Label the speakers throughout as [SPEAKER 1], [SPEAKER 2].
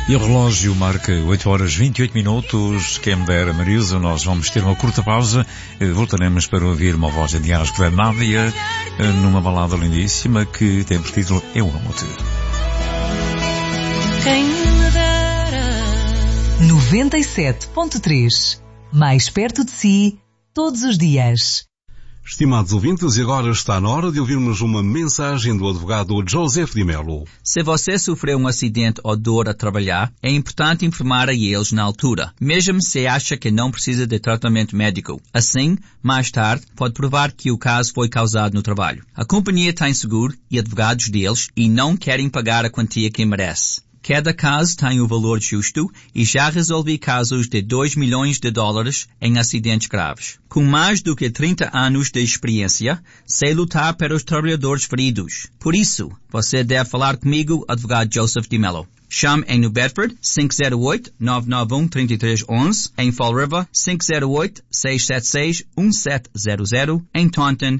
[SPEAKER 1] E o relógio marca 8 horas 28 minutos. Quem me dera, Marisa, nós vamos ter uma curta pausa. Voltaremos para ouvir uma voz de Dias da Nádia numa balada lindíssima que tem por título Eu Amo-te.
[SPEAKER 2] Quem me dera.
[SPEAKER 3] 97.3. Mais perto de si, todos os dias.
[SPEAKER 4] Estimados ouvintes, e agora está na hora de ouvirmos uma mensagem do advogado Joseph Di Mello.
[SPEAKER 5] Se você sofreu um acidente ou dor a trabalhar, é importante informar a eles na altura, mesmo se acha que não precisa de tratamento médico. Assim, mais tarde, pode provar que o caso foi causado no trabalho. A companhia tem seguro e advogados deles e não querem pagar a quantia que merece. Cada caso tem o valor justo e já resolvi casos de 2 milhões de dólares em acidentes graves. Com mais do que 30 anos de experiência, sei lutar para os trabalhadores feridos. Por isso, você deve falar comigo, advogado Joseph Di Mello. Chame em New Bedford 508-991-3311, em Fall River 508-676-1700, em Taunton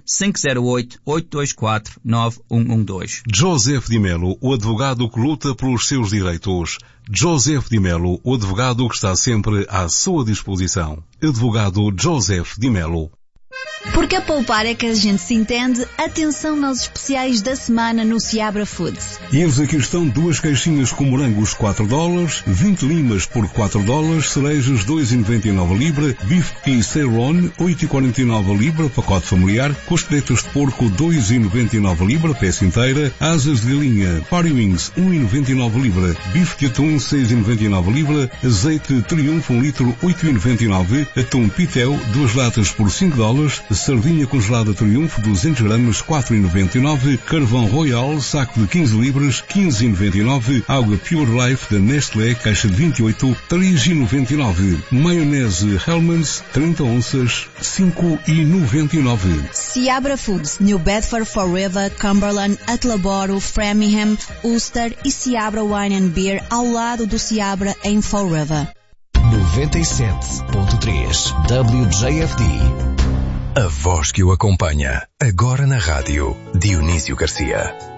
[SPEAKER 5] 508-824-9112.
[SPEAKER 4] Joseph Di Mello, o advogado que luta pelos seus direitos. Joseph Di Mello, o advogado que está sempre à sua disposição. Advogado Joseph Di Mello.
[SPEAKER 6] Porque a poupar é que a gente se entende, atenção aos especiais da semana no Seabra Foods.
[SPEAKER 4] E eles aqui estão: 2 caixinhas com morangos $4, 20 limas por $4, cerejas 2,99 libra, bife e sirloin 8,49 libra, pacote familiar, costeletas de porco 2,99 libra, peça inteira, asas de galinha, party wings 1,99 libra, bife de atum 6,99 libra, azeite Triunfo 1 litro 8,99, atum pitel 2 latas por $5, sardinha congelada Triunfo 200 gramas 4,99, carvão Royal saco de 15 libras 15,99, água Pure Life da Nestlé caixa de 28 3,99, maionese Hellmann's 30 onças 5,99.
[SPEAKER 6] Seabra Foods, New Bedford, Fall River, Cumberland, Attleboro, Framingham, Ulster e Seabra Wine and Beer ao lado do Seabra em Fall River.
[SPEAKER 7] 97.3 WJFD. A voz que o acompanha, agora na rádio, Dionísio Garcia.